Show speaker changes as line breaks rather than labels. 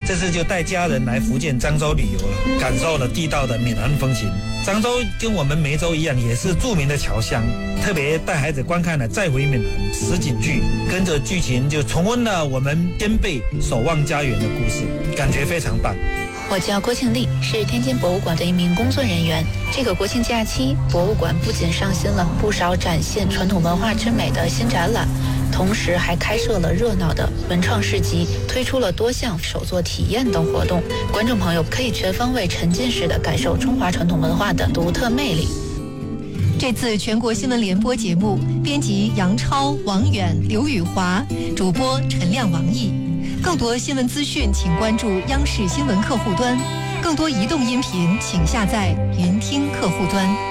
这次就带家人来福建漳州旅游了，感受了地道的闽南风情。漳州跟我们梅州一样，也是著名的侨乡，特别带孩子观看了《再回闽南》实景剧，跟着剧情就重温了我们先辈守望家园的故事，感觉非常棒。
我叫郭庆丽，是天津博物馆的一名工作人员。这个国庆假期，博物馆不仅上新了不少展现传统文化之美的新展览，同时还开设了热闹的文创市集，推出了多项手作体验等活动。观众朋友可以全方位沉浸式的感受中华传统文化的独特魅力。
这次全国新闻联播节目，编辑杨超、王远、刘宇华，主播陈亮、王毅。更多新闻资讯，请关注央视新闻客户端；更多移动音频，请下载云听客户端。